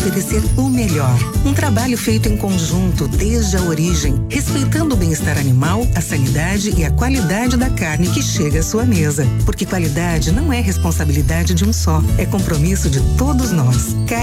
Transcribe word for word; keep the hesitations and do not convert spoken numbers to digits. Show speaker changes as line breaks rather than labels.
oferecer o melhor. Um trabalho feito em conjunto desde a origem, respeitando o bem-estar animal, a sanidade e a qualidade da carne que chega à sua mesa. Porque qualidade não é responsabilidade de um só, é compromisso de todos nós.